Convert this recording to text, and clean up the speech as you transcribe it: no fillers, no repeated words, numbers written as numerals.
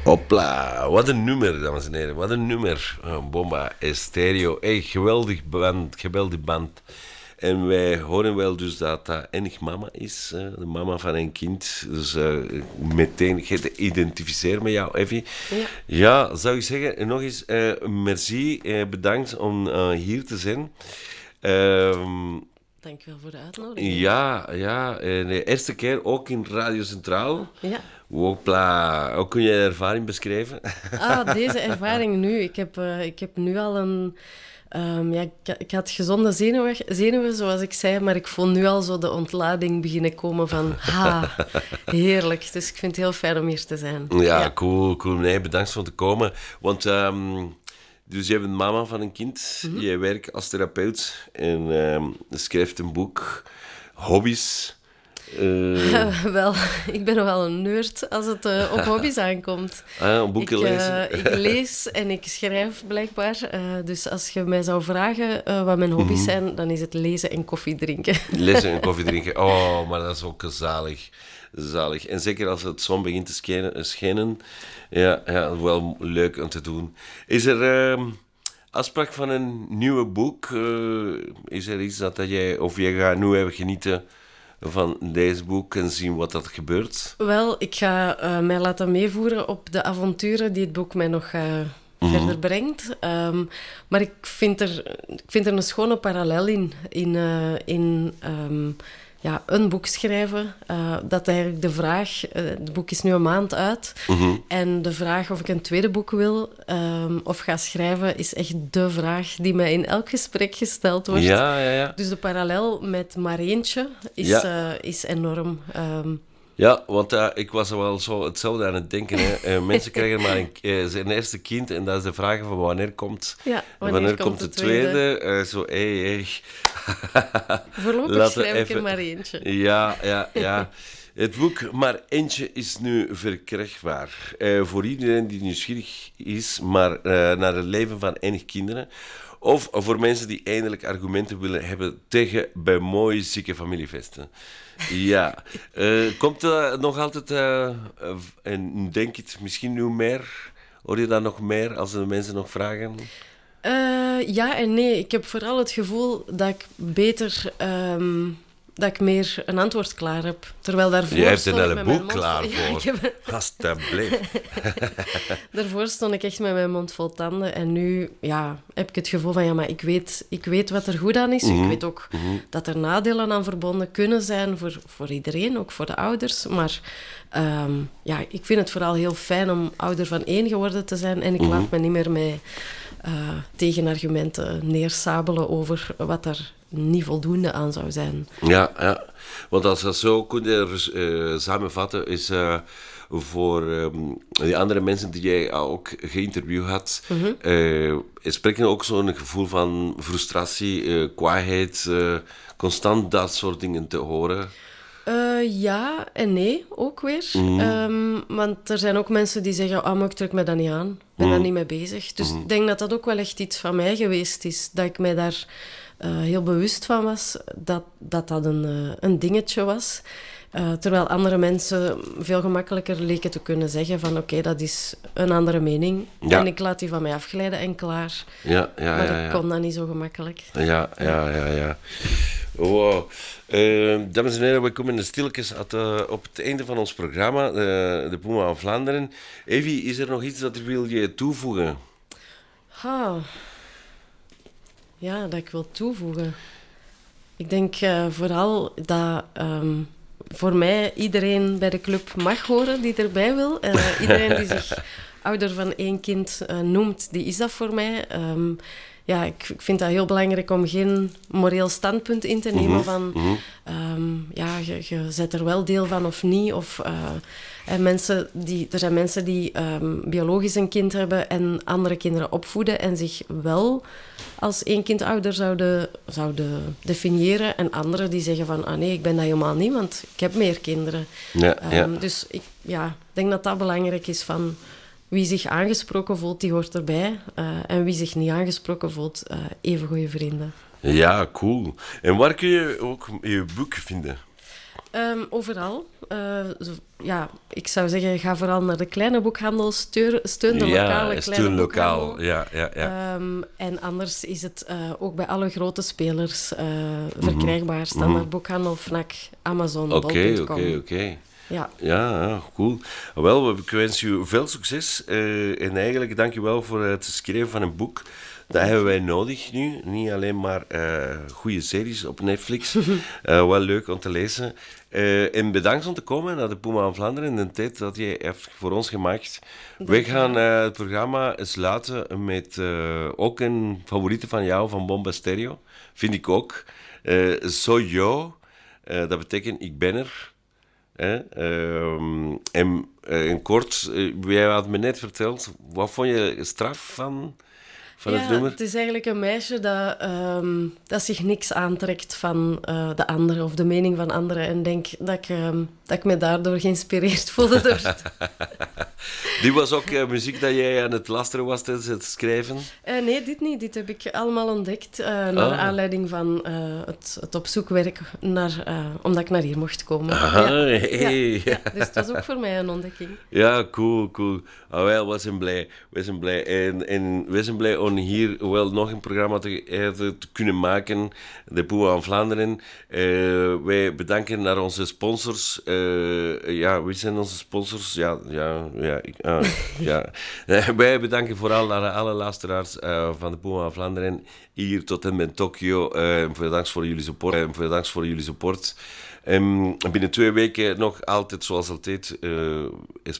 Hopla, wat een nummer, dames en heren. Wat een nummer. Bomba Estéreo. Hey, geweldig band. En wij horen wel dus dat dat enig mama is, de mama van een kind. Dus meteen geïdentificeerd met jou, Effie. Ja. Ja, zou ik zeggen, nog eens merci, bedankt om hier te zijn. Dankjewel voor de uitnodiging. Ja, de eerste keer ook in Radio Centraal. Ja. Hopla, hoe kun je de ervaring beschrijven? Deze ervaring nu. Ik heb nu al een... ik had gezonde zenuwen, zoals ik zei, maar ik voel nu al zo de ontlading beginnen komen van... heerlijk. Dus ik vind het heel fijn om hier te zijn. Ja. Cool. Nee, bedankt om te komen. Want dus je bent mama van een kind. Mm-hmm. Je werkt als therapeut en schrijft een boek. Hobby's. Wel, ik ben nog wel een nerd als het op hobby's aankomt. Boeken lezen? Ik lees en ik schrijf blijkbaar. Dus als je mij zou vragen wat mijn hobby's zijn, dan is het lezen en koffie drinken. Lezen en koffie drinken. Oh, maar dat is ook zalig. En zeker als het zon begint te schijnen. Ja, wel leuk om te doen. Is er afspraak van een nieuwe boek? Is er iets dat jij... Of jij gaat nu even genieten van deze boek en zien wat er gebeurt? Wel, ik ga mij laten meevoeren op de avonturen die het boek mij nog verder brengt. Maar ik vind er een schone parallel in een boek schrijven. Dat eigenlijk de vraag... het boek is nu een maand uit. En de vraag of ik een tweede boek wil of ga schrijven... is echt de vraag die mij in elk gesprek gesteld wordt. Ja. Dus de parallel met maar eentje is enorm. Ja, want ik was er wel zo hetzelfde aan het denken. Hè. Mensen krijgen maar zijn eerste kind en dat is de vraag van wanneer komt de tweede. Zo, hey. Voorlopig schrijf ik er maar eentje. Ja. Het boek Maar Eentje is nu verkrijgbaar. Voor iedereen die nieuwsgierig is naar het leven van enig kinderen. Of voor mensen die eindelijk argumenten willen hebben tegen bij mooie zieke familievesten. Ja. Komt er nog altijd, en denk het misschien nu meer? Hoor je dat nog meer als de mensen nog vragen? Ja en nee. Ik heb vooral het gevoel dat ik beter... dat ik meer een antwoord klaar heb. Terwijl daarvoor... Jij hebt een hele boek klaar voor. Alsjeblieft. Daarvoor stond ik echt met mijn mond vol tanden. En nu heb ik het gevoel van... maar ik weet wat er goed aan is. Ik weet ook dat er nadelen aan verbonden kunnen zijn voor iedereen. Ook voor de ouders. Maar ik vind het vooral heel fijn om ouder van 1 geworden te zijn. En ik laat me niet meer met tegenargumenten neersabelen over wat er niet voldoende aan zou zijn. Ja. Want als dat zo kunnen samenvatten, is voor die andere mensen die jij ook geïnterviewd had, spreken ook zo'n gevoel van frustratie, kwaadheid, constant dat soort dingen te horen? Ja en nee, ook weer. Want er zijn ook mensen die zeggen, maar ik trek me dat niet aan. Ik ben daar niet mee bezig. Dus ik denk dat dat ook wel echt iets van mij geweest is. Dat ik mij daar heel bewust van was dat een dingetje was. Terwijl andere mensen veel gemakkelijker leken te kunnen zeggen van oké, dat is een andere mening. Ja. En ik laat die van mij afglijden en klaar. Maar ik kon dat niet zo gemakkelijk. Ja. Wow. Dames en heren, we komen stilletjes op het einde van ons programma, de Puma van Vlaanderen. Evie, is er nog iets dat wil je toevoegen? Ja, dat ik wil toevoegen. Ik denk vooral dat voor mij iedereen bij de club mag horen die erbij wil. Iedereen die zich ouder van 1 kind noemt, die is dat voor mij. Ik vind dat heel belangrijk om geen moreel standpunt in te nemen van... je zet er wel deel van of niet. Er zijn mensen die biologisch een kind hebben en andere kinderen opvoeden en zich wel als 1 kind ouder zouden definiëren. En anderen die zeggen van, nee, ik ben dat helemaal niet, want ik heb meer kinderen. Dus ik denk dat dat belangrijk is van... Wie zich aangesproken voelt, die hoort erbij. En wie zich niet aangesproken voelt, even goede vrienden. Ja, cool. En waar kun je ook je boek vinden? Overal. Ja, ik zou zeggen, ga vooral naar de kleine boekhandel, steun de lokale kleine boekhandel. Ja. En anders is het ook bij alle grote spelers verkrijgbaar. Standaard boekhandel, Fnac, Amazon, bol.com. Oké. Ja, cool. Wel, ik wens je veel succes. En eigenlijk dank je wel voor het schrijven van een boek. Dat hebben wij nodig nu. Niet alleen maar goede series op Netflix. Wel leuk om te lezen. En bedankt om te komen naar de Puma van Vlaanderen in de tijd dat je hebt voor ons gemaakt. We gaan het programma sluiten met ook een favoriete van jou, van Bomba Stereo. Vind ik ook. So Yo. Dat betekent ik ben er. En kort, jij had me net verteld, wat vond je straf van het nummer? Het is eigenlijk een meisje dat zich niks aantrekt van de anderen of de mening van anderen. En denk dat ik me daardoor geïnspireerd voelde. Die was ook muziek dat jij aan het lasteren was tijdens het schrijven? Nee, dit niet. Dit heb ik allemaal ontdekt naar aanleiding van het op zoek werk omdat ik naar hier mocht komen. Ja, dus het was ook voor mij een ontdekking. Ja, cool. Wel, we zijn blij. En we zijn blij om hier wel nog een programma te kunnen maken. De Puma van Vlaanderen. Wij bedanken naar onze sponsors. Wie zijn onze sponsors? Wij bedanken vooral naar alle luisteraars van de Puma van Vlaanderen. Hier tot en met Tokio. Bedankt voor jullie support. Binnen 2 weken nog altijd, zoals altijd,